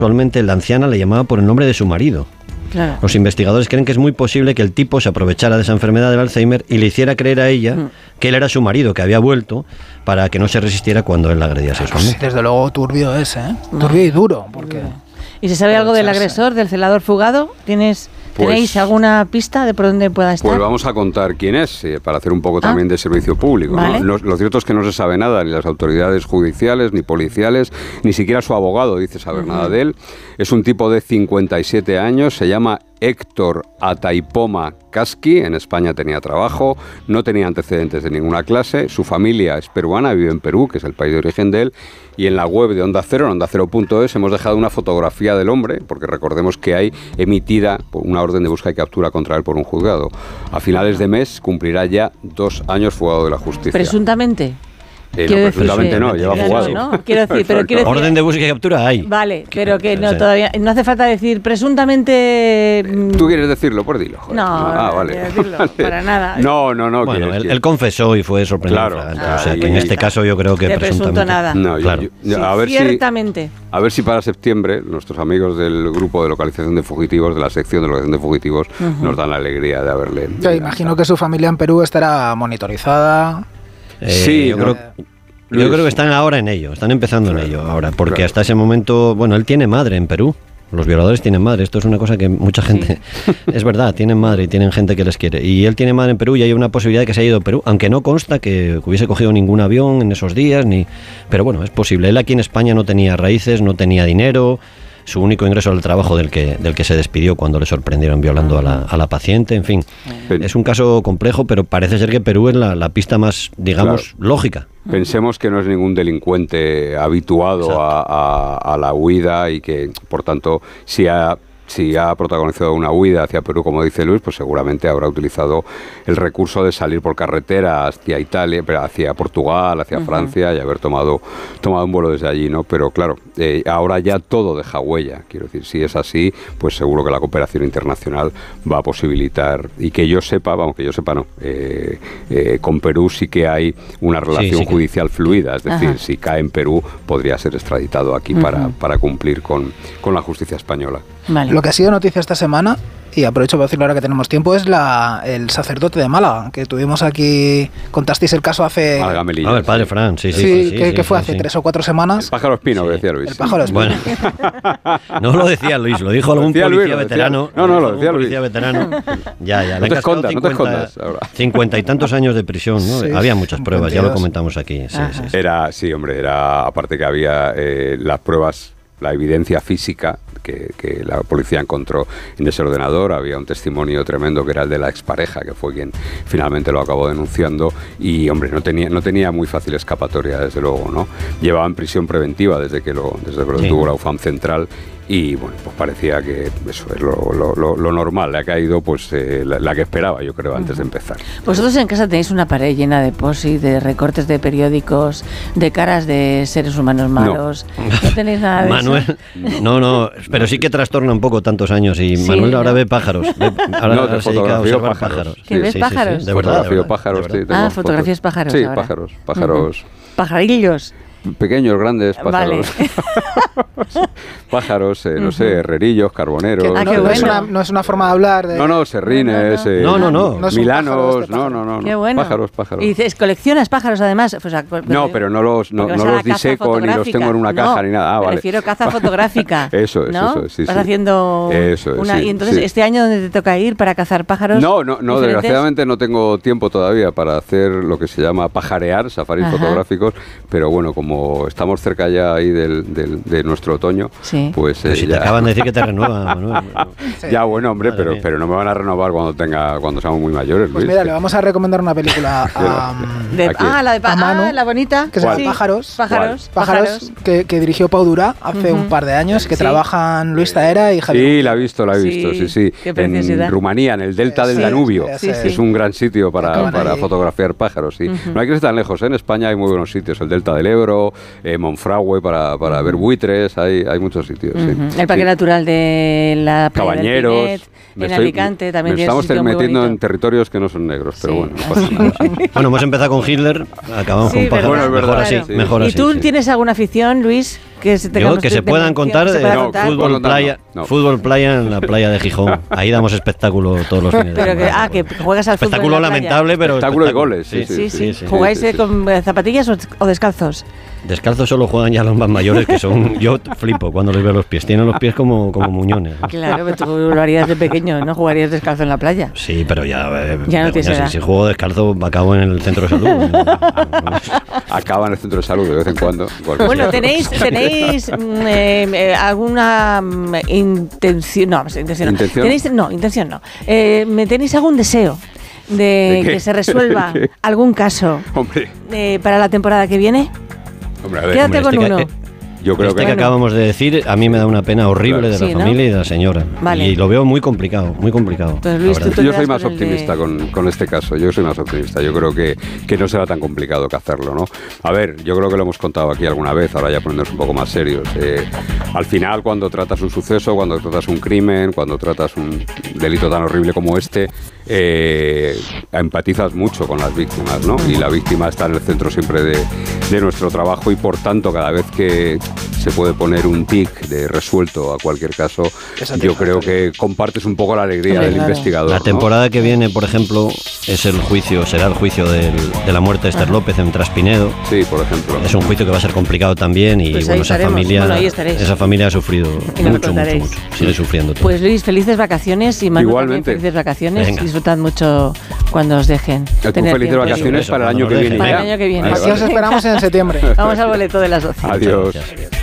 Actualmente la anciana le llamaba por el nombre de su marido. Claro. Los investigadores creen que es muy posible que el tipo se aprovechara de esa enfermedad del Alzheimer y le hiciera creer a ella que él era su marido, que había vuelto, para que no se resistiera cuando él la agredía sexualmente. Sí, desde luego turbio es, ¿eh? Turbio y duro, porque... ¿Y se sabe algo del agresor, del celador fugado? ¿Tenéis alguna pista de por dónde pueda estar? Pues vamos a contar quién es, para hacer un poco también de servicio público. Vale. ¿No? Lo cierto es que no se sabe nada, ni las autoridades judiciales, ni policiales, ni siquiera su abogado dice saber nada de él. Es un tipo de 57 años, se llama Héctor Ataipoma Casqui, en España tenía trabajo, no tenía antecedentes de ninguna clase, su familia es peruana, vive en Perú, que es el país de origen de él, y en la web de Onda Cero, en ondacero.es, hemos dejado una fotografía del hombre, porque recordemos que hay emitida una orden de busca y captura contra él por un juzgado. A finales de mes cumplirá ya 2 años fugado de la justicia. ¿Presuntamente? Presuntamente no, lleva fugado. No, quiero decir, orden de búsqueda y captura hay. Vale, pero que no, todavía no hace falta decir presuntamente. ¿Tú quieres decirlo? Pues dilo. Joder. No, vale. Quiero decirlo, para nada. No. Bueno, él confesó y fue sorprendido. Claro. O sea, que en este caso yo creo que de presunto nada. No, claro. A ver ciertamente. A ver si para septiembre nuestros amigos del grupo de localización de fugitivos, de la sección de localización de fugitivos, nos dan la alegría de haberle. Yo imagino que su familia en Perú estará monitorizada. Sí, yo creo que están ahora en ello, están empezando en ello ahora, porque hasta ese momento, bueno, él tiene madre en Perú. Los violadores tienen madre, esto es una cosa que mucha gente... Es verdad, tienen madre y tienen gente que les quiere. Y él tiene madre en Perú y hay una posibilidad de que se haya ido a Perú, aunque no consta que hubiese cogido ningún avión en esos días, pero bueno, es posible. Él aquí en España no tenía raíces, no tenía dinero, su único ingreso era el trabajo del que se despidió cuando le sorprendieron violando a la paciente, en fin. Es un caso complejo, pero parece ser que Perú es la pista más, digamos, lógica. Pensemos que no es ningún delincuente habituado a la huida y que, por tanto, si ha protagonizado una huida hacia Perú, como dice Luis, pues seguramente habrá utilizado el recurso de salir por carretera hacia Italia, hacia Portugal, hacia Francia y haber tomado un vuelo desde allí, ¿no? Pero claro, ahora ya todo deja huella. Quiero decir, si es así, pues seguro que la cooperación internacional va a posibilitar, y que yo sepa no, con Perú sí que hay una relación judicial fluida, es decir, si cae en Perú podría ser extraditado aquí para cumplir con la justicia española. Vale. Lo que ha sido noticia esta semana, y aprovecho para decirlo ahora que tenemos tiempo, es el sacerdote de Málaga, que tuvimos aquí, contasteis el caso hace... el padre Fran, sí, que fue hace 3 o 4 semanas. El pájaro espino, que decía Luis. El pájaro espino. Bueno, no lo decía Luis, lo dijo algún policía veterano. No, lo decía Luis. Policía veterano. Ya, no te escondas ahora. 50 y tantos años de prisión, ¿no? Sí, había muchas pruebas, 52. Ya lo comentamos aquí. Era, aparte que había las pruebas, la evidencia física que la policía encontró en ese ordenador. Había un testimonio tremendo que era el de la expareja, que fue quien finalmente lo acabó denunciando, y hombre, no tenía muy fácil escapatoria, desde luego, ¿no? Llevaba en prisión preventiva desde que lo tuvo la UFAM Central. Y bueno, pues parecía que eso es lo normal. Le ha caído pues la que esperaba, yo creo, antes de empezar. Vosotros en casa tenéis una pared llena de post-it, de recortes de periódicos, de caras de seres humanos malos. No tenéis nada de Manuel, eso. No, pero sí que trastorna un poco tantos años. Y sí, Manuel ahora ve pájaros. Ahora se dedica a observar pájaros. ¿Que ves pájaros? Sí, de verdad. Fotografío pájaros. Fotografías pájaros. Sí, ahora. pájaros. Pajarillos. Pequeños, grandes, pájaros. Vale. Pájaros, no sé, herrerillos, carboneros. No es una forma de hablar. No, serrines, milanos, no. Qué bueno. Pájaros. Y dices, ¿coleccionas pájaros además? No, pero no los diseco ni los tengo en una caja ni nada. Me refiero a caza fotográfica. Eso es, ¿no? sí. Vas haciendo una... Sí, y entonces, ¿este año dónde te toca ir para cazar pájaros? No, desgraciadamente no tengo tiempo todavía para hacer lo que se llama pajarear, safaris fotográficos, pero bueno, como estamos cerca ya ahí de nuestro otoño, pues si te acaban de decir que te renuevan, Manuel. Ya, bueno, hombre, pero no me van a renovar cuando seamos muy mayores, Luis. Pues mira, le vamos a recomendar una película a Manu, la bonita, que se llama Pájaros, que dirigió Pau Durá hace un par de años, que trabajan Luis Taera y Javier. Sí, la he visto, sí. En Rumanía, en el delta del Danubio. Es un gran sitio para fotografiar pájaros, sí. No hay que ir tan lejos, en España hay muy buenos sitios, el delta del Ebro, Monfragüe para ver buitres, hay muchos sitios. El Parque Natural de la Cabañeros, en Alicante también. Me estamos metiendo en territorios que no son negros, pero bueno, no pasa nada. Bueno, hemos empezado con Hitler, acabamos con pájaros. Bueno, es verdad, mejor así. ¿Y tú tienes alguna afición, Luis? que se puedan contar fútbol playa en la playa de Gijón. Ahí damos espectáculo todos los fines de semana. Que juegas al fútbol. Espectáculo lamentable, pero espectáculo de goles. Sí. ¿Jugáis con zapatillas o descalzos? Descalzos solo juegan ya los más mayores, que son... Yo flipo cuando les veo los pies. Tienen los pies como muñones. Claro, pero tú lo harías de pequeño, ¿no? Jugarías descalzo en la playa. Sí, pero ya no tienes edad. Si juego descalzo, acabo en el centro de salud. Acaba en el centro de salud de vez en cuando. Bueno, ¿tenéis alguna intención? No, intención no. ¿Tenéis algún deseo de que se resuelva algún caso para la temporada que viene? Hombre, a ver. Quédate con uno. Yo creo que acabamos de decir, a mí me da una pena horrible de la familia y de la señora. Vale. Y lo veo muy complicado, muy complicado. Pues Luis, yo soy más optimista con este caso. Yo soy más optimista. Yo creo que no será tan complicado que hacerlo, ¿no? A ver, yo creo que lo hemos contado aquí alguna vez, ahora ya poniéndonos un poco más serios. Al final, cuando tratas un suceso, cuando tratas un crimen, cuando tratas un delito tan horrible como este, empatizas mucho con las víctimas, ¿no? Y la víctima está en el centro siempre de nuestro trabajo y, por tanto, cada vez que se puede poner un tic de resuelto a cualquier caso, yo creo que compartes un poco la alegría del investigador. La temporada que viene, por ejemplo, será el juicio de la muerte de Esther López en Traspinedo. Sí, por ejemplo. Es un juicio que va a ser complicado también y pues esa familia ha sufrido mucho. Sigue sufriendo todo. Pues Luis, felices vacaciones y Manu también felices vacaciones. Venga. Disfrutad mucho cuando os dejen. Felices vacaciones para el año que viene. Para el año que viene. Así os esperamos en septiembre. Vamos al boleto de las 12. Adiós.